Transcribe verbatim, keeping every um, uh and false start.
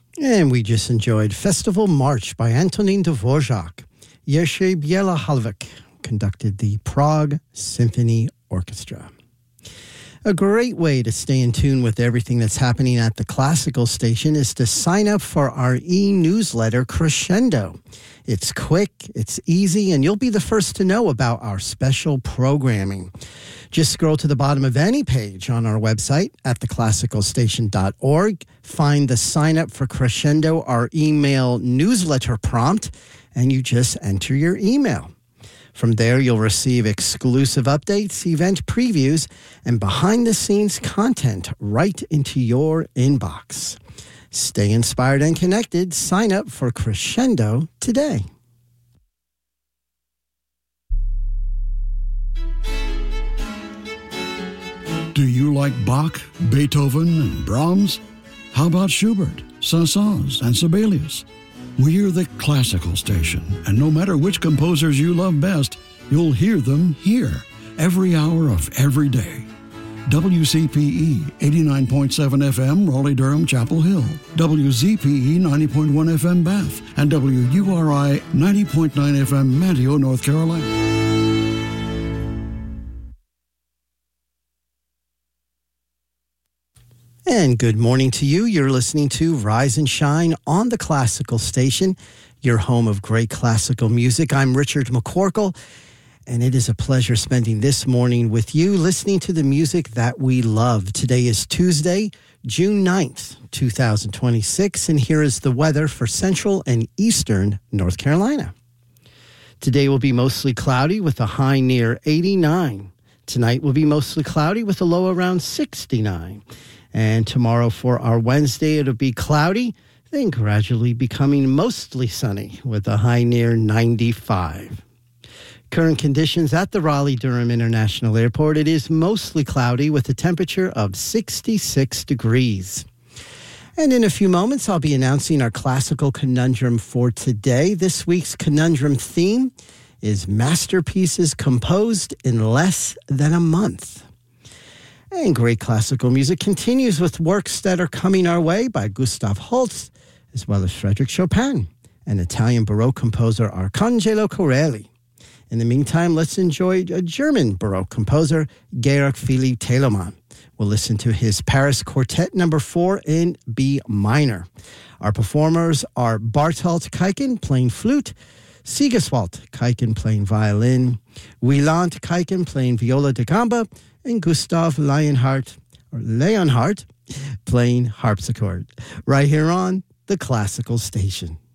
And we just enjoyed Festival March by Antonin Dvorak. Jerzy Bielahalvik conducted the Prague Symphony Orchestra. A great way to stay in tune with everything that's happening at the Classical Station is to sign up for our e-newsletter, Crescendo. It's quick, it's easy, and you'll be the first to know about our special programming. Just scroll to the bottom of any page on our website at the classical station dot org, find the Sign Up for Crescendo, our email newsletter prompt, and you just enter your email. From there, you'll receive exclusive updates, event previews, and behind-the-scenes content right into your inbox. Stay inspired and connected. Sign up for Crescendo today. Do you like Bach, Beethoven, and Brahms? How about Schubert, Saint-Saëns, and Sibelius? We're the Classical Station, and no matter which composers you love best, you'll hear them here, every hour of every day. W C P E eighty-nine point seven F M, Raleigh-Durham, Chapel Hill, W Z P E ninety point one F M, Bath, and W U R I ninety point nine F M, Manteo, North Carolina. And good morning to you. You're listening to Rise and Shine on the Classical Station, your home of great classical music. I'm Richard McCorkle, and it is a pleasure spending this morning with you, listening to the music that we love. Today is Tuesday, June ninth, twenty twenty-six, and here is the weather for central and eastern North Carolina. Today will be mostly cloudy with a high near eighty-nine. Tonight will be mostly cloudy with a low around sixty-nine. And tomorrow for our Wednesday, it'll be cloudy, then gradually becoming mostly sunny with a high near ninety-five. Current conditions at the Raleigh-Durham International Airport, it is mostly cloudy with a temperature of sixty-six degrees. And in a few moments, I'll be announcing our classical conundrum for today. This week's conundrum theme is masterpieces composed in less than a month. And great classical music continues with works that are coming our way by Gustav Holst, as well as Frédéric Chopin, and Italian Baroque composer Arcangelo Corelli. In the meantime, let's enjoy a German Baroque composer, Georg Philipp Telemann. We'll listen to his Paris Quartet number four in B minor. Our performers are Barthold Keiken playing flute, Sigiswald Keiken playing violin, Wieland Keiken playing viola da gamba, and Gustav Leonhardt, or Leonhardt, playing harpsichord, right here on the Classical Station.